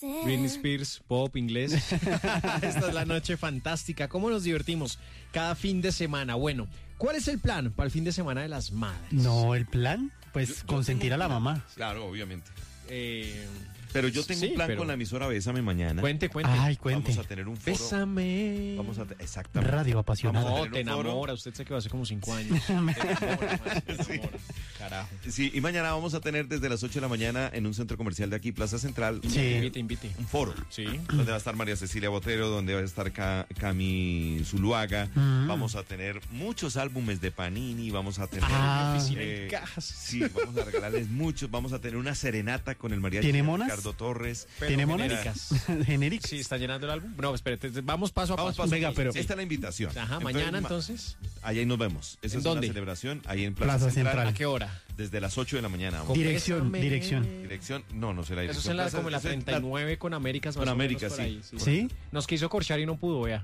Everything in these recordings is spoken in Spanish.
Britney Spears, pop, inglés. Esta es la noche fantástica. ¿Cómo nos divertimos cada fin de semana? Bueno, ¿cuál es el plan para el fin de semana de las madres? No, el plan, pues consentir a la mamá. Claro, obviamente. Eh, Pero yo tengo sí, un plan pero- con la emisora Bésame Mañana. Cuente. Ay, cuente. Vamos a tener un foro. Bésame. Exactamente. Radio apasionada. Vamos a No, tener te un foro. enamora. Usted se quedó hace como 5 años. Te enamora, man, te enamora. Carajo. Sí, y mañana vamos a tener desde las 8 de la mañana en un centro comercial de aquí, Plaza Central, Sí. Invite. un foro. Sí. Donde va a estar María Cecilia Botero, donde va a estar Cami Zuluaga. Vamos a tener muchos álbumes de Panini, vamos a tener... Oficina en cajas. Sí, vamos a regalarles muchos. Vamos a tener una serenata con el mariachi ¿Tiene de monas? Ricardo Torres. Pero ¿Tiene monas? genéricas. Genéricas. Sí, ¿está llenando el álbum? No, espérate, vamos paso a Vamos, paso. paso. Venga, pero- Esta es la invitación. Ajá, Entonces, mañana entonces. Ahí nos vemos. Esa ¿En es dónde? una celebración ahí en Plaza, Plaza Central. Central. ¿A qué hora? Desde las 8 de la mañana. Con Dirección, Bésame. dirección. Dirección, no sé la dirección. Eso es en la, Plaza- como en la es en 39 con Américas. Con más o menos América, por sí. ahí, ¿Sí? Nos quiso corchar y no pudo, vea.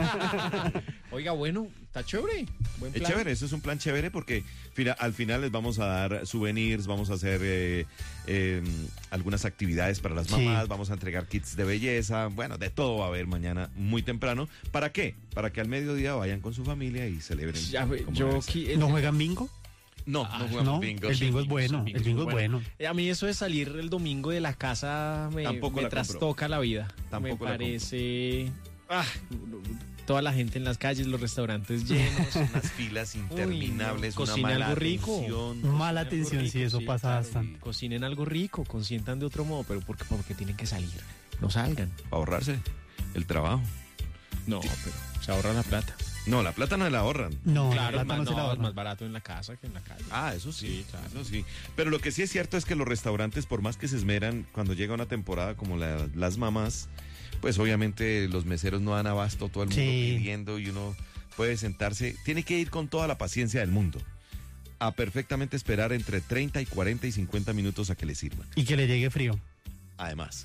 Oiga, bueno, está chévere. Buen Es plan. chévere, eso es un plan chévere porque al final les vamos a dar souvenirs, vamos a hacer algunas actividades para las Sí. mamás, vamos a entregar kits de belleza, bueno, de todo va a haber mañana muy temprano. ¿Para qué? Para que al mediodía vayan con su familia y celebren. Ya, como yo debe ser. aquí- ¿No juegan bingo? No jugamos No, bingo. el bingo es Sí, bueno, sí, el bingo es bueno. A mí eso de salir el domingo de la casa Tampoco me la trastoca la vida. Tampoco me la parece... toda la gente en las calles, los restaurantes llenos. Unas filas interminables, Uy, no. una Cocinen mala algo rico. atención. Mala algo atención, rico, sí, eso sí, pasa claro, bastante. Cocinen algo rico, consientan de otro modo, pero porque tienen que salir. No salgan. Para ahorrarse el trabajo. No, pero se ahorran la plata. No, la plata no la ahorran. No, Claro, la es plata no se la es ahorran. más barato en la casa que en la calle. Ah, eso sí, Sí, claro. eso sí. Pero lo que sí es cierto es que los restaurantes, por más que se esmeran, cuando llega una temporada como las mamás, pues obviamente los meseros no dan abasto, todo el mundo Sí. pidiendo y uno puede sentarse. Tiene que ir con toda la paciencia del mundo a perfectamente esperar entre 30 y 40 y 50 minutos a que le sirvan. Y que le llegue frío. Además.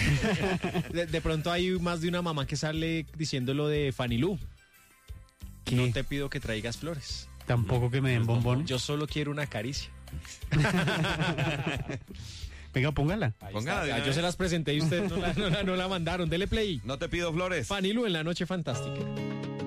De pronto hay más de una mamá que sale diciendo lo de Fanny Lu. ¿Qué? No te pido que traigas flores. Tampoco que me den bombones. Yo solo quiero una caricia. Venga, póngala. Ahí Póngala está. de una Yo vez. se las presenté y ustedes no la mandaron. Dele play. No te pido flores. Fanny Lu en la noche fantástica.